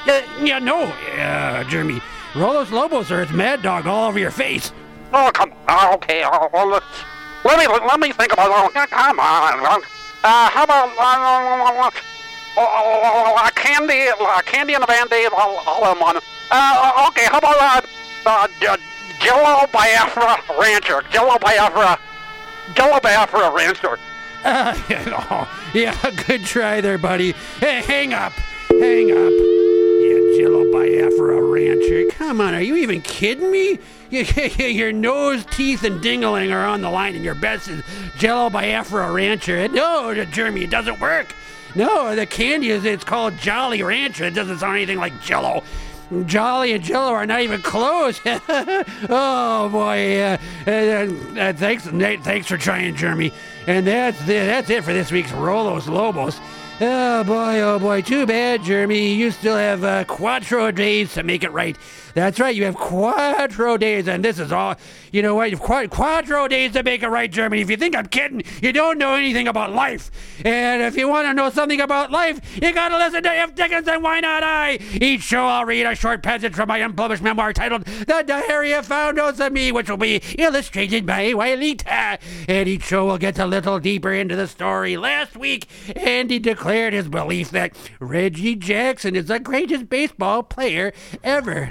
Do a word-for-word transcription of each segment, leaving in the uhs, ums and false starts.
Uh, yeah, no, uh, Jeremy. Rolos Lobos or it's Mad Dog all over your face. Oh, come on. Okay, oh, well, let, let me let me think about it. Come on. Uh, how about uh, uh, uh, candy, uh, candy and a Band-Aid, all, all in one. Uh, okay, how about uh, uh, J- Jello Biafra Rancher? Jello Biafra, Jello Biafra Rancher. Uh, oh, yeah, good try there, buddy. Hey, hang up. Hang up. Yeah, Jello Biafra Rancher. Come on, are you even kidding me? Your nose, teeth, and dingling are on the line, and your best is Jello Biafra Rancher. No, Jeremy, it doesn't work. No, the candy is, it's called Jolly Rancher. It doesn't sound anything like Jello. Jolly and Jello are not even close. Oh boy! Uh, uh, uh, thanks, Nate, thanks for trying, Jeremy. And that's the, that's it for this week's Rolos Lobos. Oh boy, oh boy, too bad, Jeremy. You still have uh, quattro days to make it right. That's right, you have quattro days, and this is all, you know what, Qu- quattro days to make it right, Jeremy. If you think I'm kidding, you don't know anything about life. And if you want to know something about life, you gotta listen to F. Dickens and Why Not I. Each show I'll read a short passage from my unpublished memoir titled The Diary of Foundos of Me, which will be illustrated by Wailita. And each show will get a little deeper into the story. Last week, Andy declared his belief that Reggie Jackson is the greatest baseball player ever.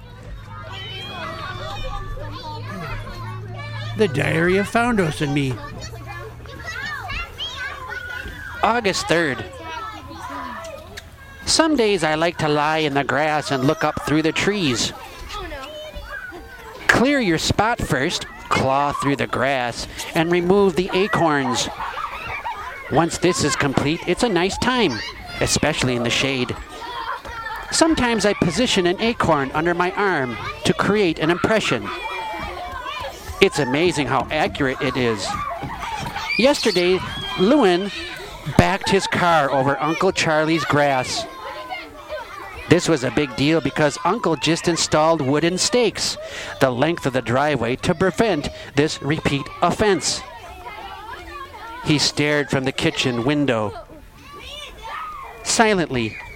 The Diary of Foundos and Me. August third. Some days I like to lie in the grass and look up through the trees. Clear your spot first, claw through the grass, and remove the acorns. Once this is complete, it's a nice time, especially in the shade. Sometimes I position an acorn under my arm to create an impression. It's amazing how accurate it is. Yesterday, Lewin backed his car over Uncle Charlie's grass. This was a big deal because Uncle just installed wooden stakes the length of the driveway to prevent this repeat offense. He stared from the kitchen window. Silently,